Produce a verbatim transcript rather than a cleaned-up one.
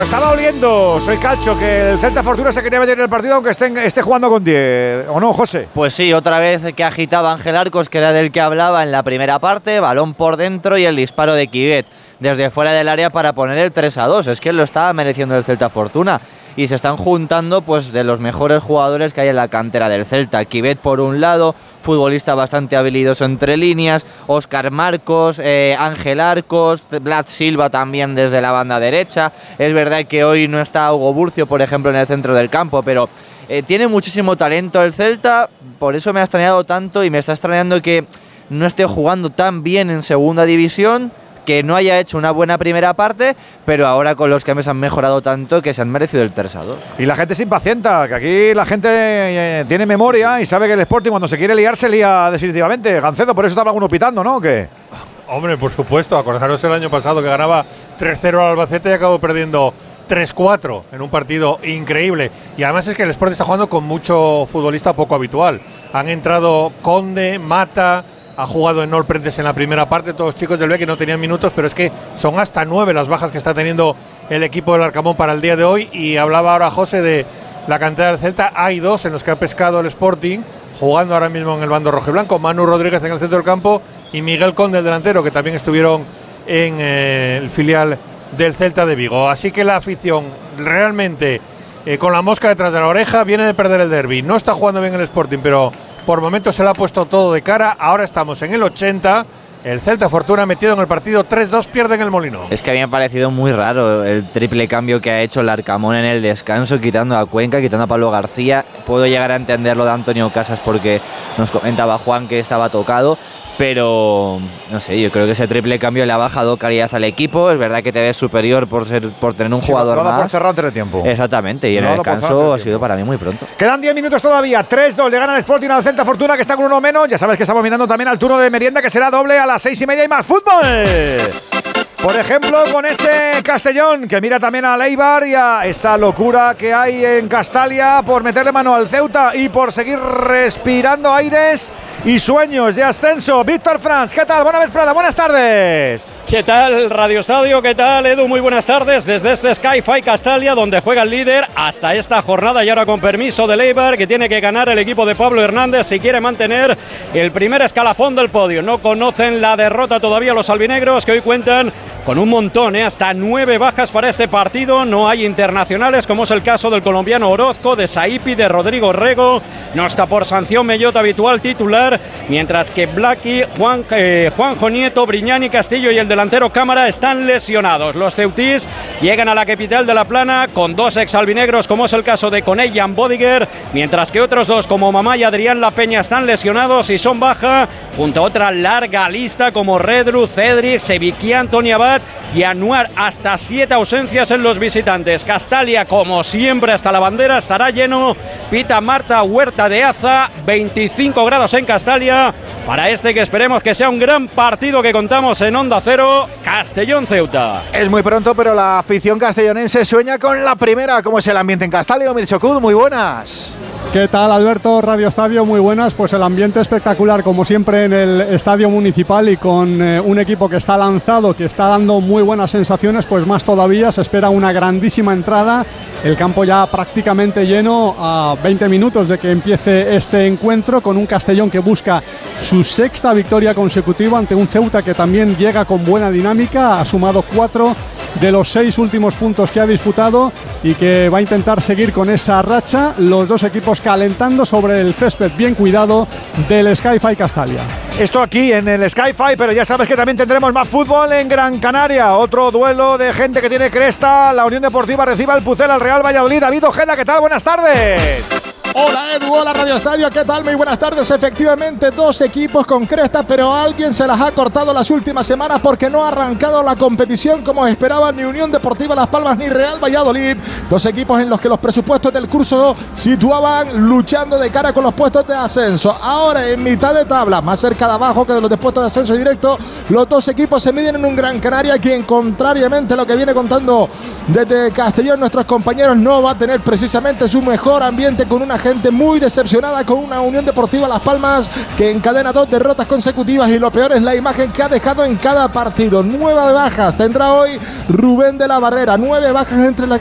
Estaba oliendo, soy Calcho, que el Celta Fortuna se quería meter en el partido aunque esté, esté jugando con diez, ¿o no, José? Pues sí, otra vez que agitaba Ángel Arcos, que era del que hablaba en la primera parte, balón por dentro y el disparo de Quivet desde fuera del área para poner el tres a dos. Es que lo estaba mereciendo el Celta Fortuna. Y se están juntando pues de los mejores jugadores que hay en la cantera del Celta. Quivet por un lado, futbolista bastante habilidoso entre líneas, Óscar Marcos, eh, Ángel Arcos, Vlad Silva también desde la banda derecha. Es verdad que hoy no está Hugo Burcio, por ejemplo, en el centro del campo, pero eh, tiene muchísimo talento el Celta. Por eso me ha extrañado tanto y me está extrañando que no esté jugando tan bien en segunda división, que no haya hecho una buena primera parte, pero ahora con los cambios han mejorado tanto que se han merecido el tres a dos. Y la gente se impacienta, que aquí la gente eh, tiene memoria y sabe que el Sporting cuando se quiere liar se lía definitivamente. Gancedo, por eso estaba alguno pitando, ¿no? ¿O qué? Hombre, por supuesto, acordaros el año pasado que ganaba tres cero al Albacete y acabó perdiendo tres cuatro en un partido increíble. Y además es que el Sporting está jugando con mucho futbolista poco habitual. Han entrado Conde, Mata. Ha jugado en Olprendes en la primera parte, todos los chicos del B que no tenían minutos, pero es que son hasta nueve las bajas que está teniendo el equipo del Arcamón para el día de hoy. Y hablaba ahora José de la cantera del Celta. Hay dos en los que ha pescado el Sporting, jugando ahora mismo en el bando rojiblanco, Manu Rodríguez en el centro del campo y Miguel Conde, el delantero, que también estuvieron en eh, el filial del Celta de Vigo. Así que la afición realmente eh, con la mosca detrás de la oreja, viene de perder el derbi. No está jugando bien el Sporting, pero por momentos se le ha puesto todo de cara. Ahora estamos en el ochenta. El Celta Fortuna metido en el partido tres dos, pierde en el Molinón. Es que a mí me ha parecido muy raro el triple cambio que ha hecho el Arcamón en el descanso, quitando a Cuenca, quitando a Pablo García. Puedo llegar a entenderlo de Antonio Casas porque nos comentaba Juan que estaba tocado, pero no sé, yo creo que ese triple cambio le ha bajado calidad al equipo. Es verdad que te ves superior por ser por tener un sí, jugador lo más. Por cerrar entre tiempo. Exactamente, y en el descanso ha sido para mí muy pronto. Quedan diez minutos todavía, tres dos, le gana el Sporting al Celta Fortuna, que está con uno menos. Ya sabes que estamos mirando también al turno de merienda, que será doble a las seis y media y más fútbol. Por ejemplo, con ese Castellón, que mira también a Eibar y a esa locura que hay en Castalia por meterle mano al Ceuta y por seguir respirando aires y sueños de ascenso. Víctor Franz, ¿qué tal? Buena vesprada, buenas tardes. ¿Qué tal, Radio Estadio? ¿Qué tal, Edu? Muy buenas tardes desde este Sky-Fi Castalia, donde juega el líder hasta esta jornada y ahora con permiso de Eibar, que tiene que ganar el equipo de Pablo Hernández si quiere mantener el primer escalafón del podio. No conocen la derrota todavía los albinegros, que hoy cuentan con un montón, ¿eh? Hasta nueve bajas para este partido. No hay internacionales, como es el caso del colombiano Orozco, de Saipi, de Rodrigo Rego. No está por sanción Mellot, habitual titular, mientras que Blackie, Juan, eh, Juanjo Nieto, Briñani, Castillo y el delantero Cámara están lesionados. Los ceutís llegan a la capital de La Plana con dos exalbinegros, como es el caso de Coney y Ambodiger, mientras que otros dos como Mamá y Adrián La Peña están lesionados y son baja, junto a otra larga lista como Redru, Cedric, Seviki, Antonio Abad y Anuar. Hasta siete ausencias en los visitantes. Castalia, como siempre, hasta la bandera estará lleno. Pita Marta Huerta de Aza, veinticinco grados en Castalia, para este que esperemos que sea un gran partido que contamos en Onda Cero, Castellón-Ceuta. Es muy pronto, pero la afición castellonense sueña con la primera. ¿Cómo es el ambiente en Castalia? Omid Chocud, muy buenas. ¿Qué tal, Alberto? Radio Estadio, muy buenas. Pues el ambiente espectacular, como siempre, en el Estadio Municipal, y con eh, un equipo que está lanzado, que está dando muy buenas sensaciones, pues más todavía. Se espera una grandísima entrada. El campo ya prácticamente lleno a veinte minutos de que empiece este encuentro, con un Castellón que busca su sexta victoria consecutiva ante un Ceuta que también llega con buena dinámica. Ha sumado cuatro de los seis últimos puntos que ha disputado y que va a intentar seguir con esa racha. Los dos equipos calentando sobre el césped bien cuidado del Sky-Fi Castalia. Esto aquí en el Sky-Fi, pero ya sabes que también tendremos más fútbol en Gran Canaria. Otro duelo de gente que tiene cresta. La Unión Deportiva recibe al Pucel, al Real Valladolid. David Ojeda, ¿qué tal? Buenas tardes. Hola Edu, hola Radio Estadio, ¿qué tal? Muy buenas tardes. Efectivamente, dos equipos con cresta, pero alguien se las ha cortado las últimas semanas porque no ha arrancado la competición como esperaban ni Unión Deportiva Las Palmas ni Real Valladolid. Dos equipos en los que los presupuestos del curso situaban luchando de cara con los puestos de ascenso. Ahora en mitad de tabla, más cerca de abajo que de los de puestos de ascenso directo, los dos equipos se miden en un Gran Canaria, quien, contrariamente a lo que viene contando desde Castellón nuestros compañeros, no va a tener precisamente su mejor ambiente, con una gente muy decepcionada con una Unión Deportiva Las Palmas que encadena dos derrotas consecutivas y lo peor es la imagen que ha dejado en cada partido. Nueve bajas tendrá hoy Rubén de la Barrera, nueve bajas entre las